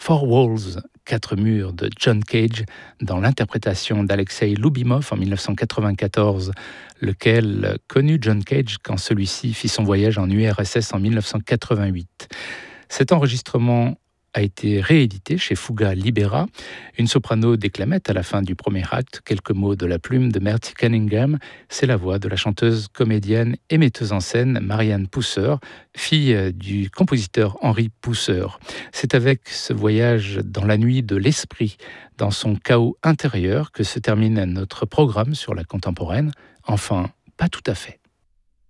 Four Walls, quatre murs de John Cage dans l'interprétation d'Alexei Loubimov en 1994, lequel connut John Cage quand celui-ci fit son voyage en URSS en 1988. Cet enregistrement a été réédité chez Fuga Libera. Une soprano déclamette à la fin du premier acte quelques mots de la plume de Mertie Cunningham. C'est la voix de la chanteuse, comédienne et metteuse en scène Marianne Pousser, fille du compositeur Henri Pousser. C'est avec ce voyage dans la nuit de l'esprit, dans son chaos intérieur, que se termine notre programme sur la contemporaine. Enfin, pas tout à fait.